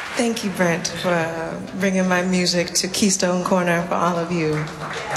Thank you, Brent, for bringing my music to Keystone Corner for all of you.